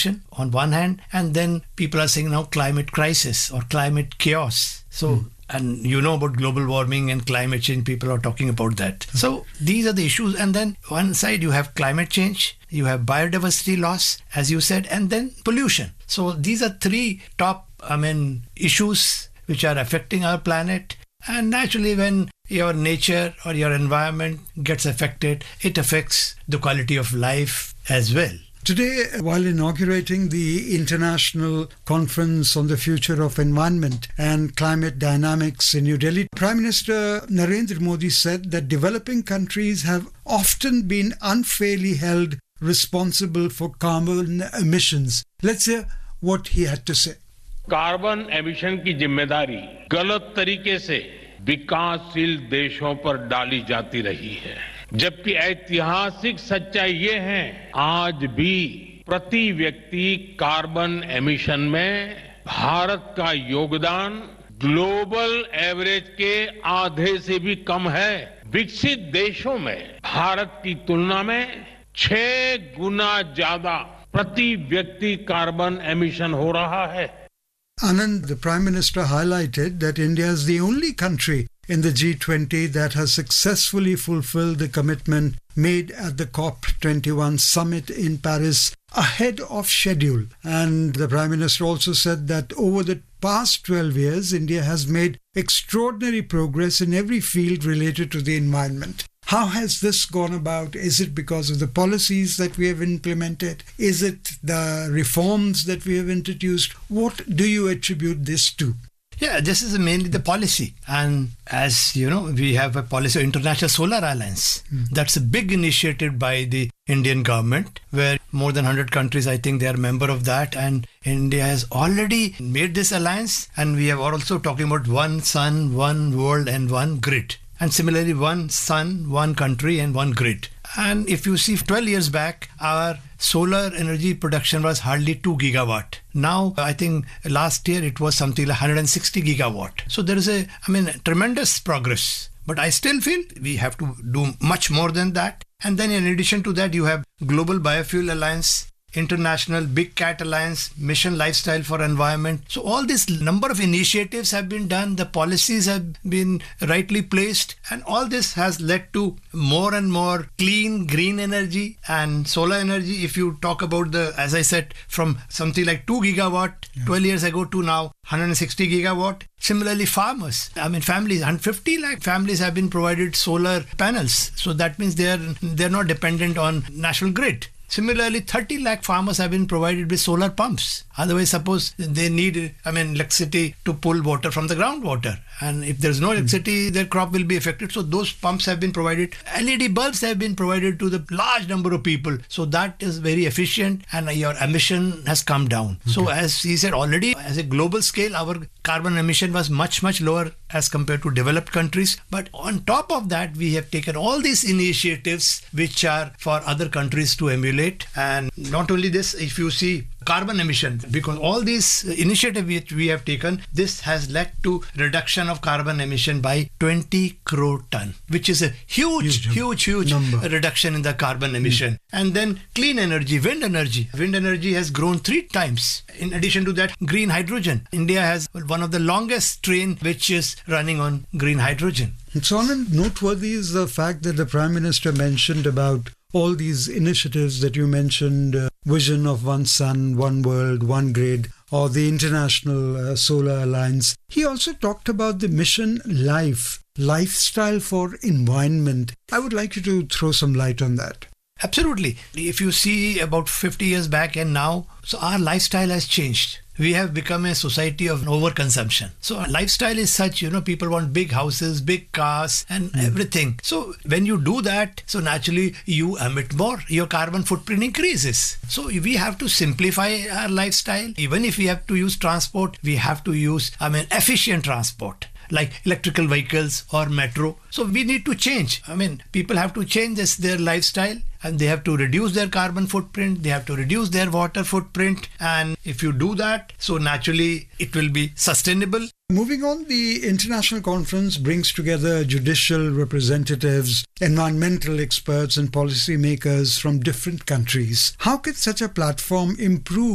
protection on one hand, and then people are saying now climate crisis or climate chaos. So, and you know about global warming and climate change, people are talking about that. So these are the issues. And then one side you have climate change, you have biodiversity loss, as you said, and then pollution. So these are three top, issues which are affecting our planet. And naturally, when your nature or your environment gets affected, it affects the quality of life as well. Today, while inaugurating the International Conference on the Future of Environment and Climate Dynamics in New Delhi, Prime Minister Narendra Modi said that developing countries have often been unfairly held responsible for carbon emissions. Let's hear what he had to say. Carbon emission की जिम्मेदारी गलत तरीके से विकासशील देशों पर डाली जाती रही है, जबकि ऐतिहासिक सच्चाई ये है आज भी प्रति व्यक्ति कार्बन एमिशन में भारत का योगदान ग्लोबल एवरेज के आधे से भी कम है। विकसित देशों में भारत की तुलना में 6 गुना ज्यादा प्रति व्यक्ति कार्बन एमिशन हो रहा है। Anand, the Prime Minister highlighted that India is the only country in the G20 that has successfully fulfilled the commitment made at the COP21 summit in Paris ahead of schedule. And the Prime Minister also said that over the past 12 years, India has made extraordinary progress in every field related to the environment. How has this gone about? Is it because of the policies that we have implemented? Is it the reforms that we have introduced? What do you attribute this to? Yeah, this is mainly the policy. And as you know, we have a policy of International Solar Alliance. That's a big initiative by the Indian government, where more than 100 countries, I think they are a member of that. And India has already made this alliance. And we are also talking about one sun, one world and one grid. And similarly, one sun, one country and one grid. And if you see 12 years back, our solar energy production was hardly 2 gigawatt. Now, I think last year it was something like 160 gigawatt. So there is tremendous progress. But I still feel we have to do much more than that. And then in addition to that, you have Global Biofuel Alliance, International Big Cat Alliance, Mission Lifestyle for Environment. So all this number of initiatives have been done, the policies have been rightly placed, and all this has led to more and more clean, green energy and solar energy. If you talk about as I said, from something like 2 gigawatt 12 years ago to now 160 gigawatt. Similarly, families, 150 lakh families have been provided solar panels. So that means they're not dependent on national grid. Similarly, 30 lakh farmers have been provided with solar pumps. Otherwise, suppose they need electricity to pull water from the groundwater. And if there's no electricity, their crop will be affected. So those pumps have been provided. LED bulbs have been provided to the large number of people. So that is very efficient and your emission has come down. Okay. So as he said already, as a global scale, our carbon emission was much, much lower as compared to developed countries. But on top of that, we have taken all these initiatives which are for other countries to emulate. And not only this, if you see carbon emission, because all these initiatives which we have taken, this has led to reduction of carbon emission by 20 crore ton, which is a huge number. Reduction in the carbon emission. And then clean energy, wind energy. Wind energy has grown 3 times. In addition to that, green hydrogen. India has one of the longest train which is running on green hydrogen. So noteworthy is the fact that the Prime Minister mentioned about all these initiatives that you mentioned, vision of one sun, one world, one grid, or the International Solar Alliance. He also talked about the mission lifestyle for environment. I would like you to throw some light on that. Absolutely. If you see about 50 years back and now, so our lifestyle has changed. We have become a society of overconsumption. So our lifestyle is such, people want big houses, big cars and everything. So when you do that, so naturally you emit more, your carbon footprint increases. So we have to simplify our lifestyle. Even if we have to use transport, we have to use, efficient transport, like electrical vehicles or metro. So we need to change. People have to change their lifestyle. And they have to reduce their carbon footprint, they have to reduce their water footprint. And if you do that, so naturally it will be sustainable. Moving on, the international conference brings together judicial representatives, environmental experts and policymakers from different countries. How can such a platform improve